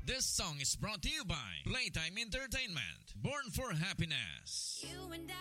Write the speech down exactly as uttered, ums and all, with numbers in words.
This song is brought to you by Playtime Entertainment. Born for Happiness. You and I